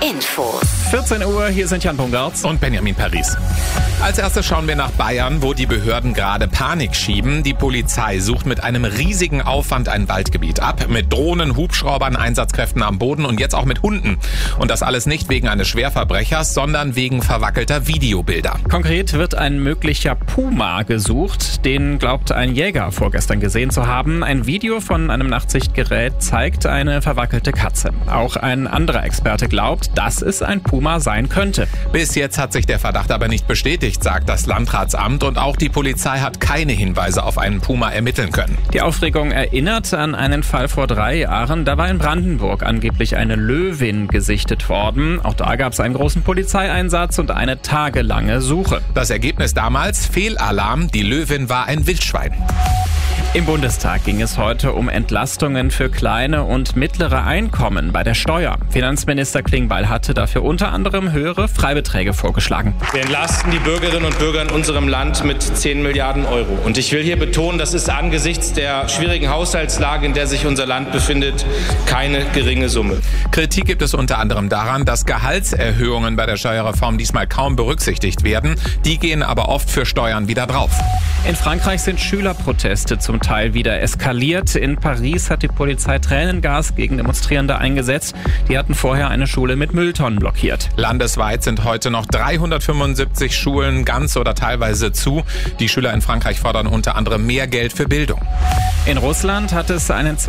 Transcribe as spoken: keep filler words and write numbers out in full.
Info. vierzehn Uhr, hier sind Jan Pungartz und Benjamin Paris. Als erstes schauen wir nach Bayern, wo die Behörden gerade Panik schieben. Die Polizei sucht mit einem riesigen Aufwand ein Waldgebiet ab. Mit Drohnen, Hubschraubern, Einsatzkräften am Boden und jetzt auch mit Hunden. Und das alles nicht wegen eines Schwerverbrechers, sondern wegen verwackelter Videobilder. Konkret wird ein möglicher Puma gesucht. Den glaubt ein Jäger vorgestern gesehen zu haben. Ein Video von einem Nachtsichtgerät zeigt eine verwackelte Katze. Auch ein anderer Experte glaubt, dass es ein Puma sein könnte. Bis jetzt hat sich der Verdacht aber nicht bestätigt, sagt das Landratsamt, und auch die Polizei hat keine Hinweise auf einen Puma ermitteln können. Die Aufregung erinnert an einen Fall vor drei Jahren. Da war in Brandenburg angeblich eine Löwin gesichtet worden. Auch da gab es einen großen Polizeieinsatz und eine tagelange Suche. Das Ergebnis damals: Fehlalarm, die Löwin war ein Wildschwein. Im Bundestag ging es heute um Entlastungen für kleine und mittlere Einkommen bei der Steuer. Finanzminister Klingbeil hatte dafür unter anderem höhere Freibeträge vorgeschlagen. Wir entlasten die Bürgerinnen und Bürger in unserem Land mit zehn Milliarden Euro. Und ich will hier betonen, das ist angesichts der schwierigen Haushaltslage, in der sich unser Land befindet, keine geringe Summe. Kritik gibt es unter anderem daran, dass Gehaltserhöhungen bei der Steuerreform diesmal kaum berücksichtigt werden. Die gehen aber oft für Steuern wieder drauf. In Frankreich sind Schülerproteste zum Teil wieder eskaliert. In Paris hat die Polizei Tränengas gegen Demonstrierende eingesetzt. Die hatten vorher eine Schule mit Mülltonnen blockiert. Landesweit sind heute noch dreihundertfünfundsiebzig Schulen ganz oder teilweise zu. Die Schüler in Frankreich fordern unter anderem mehr Geld für Bildung. In Russland hat es einen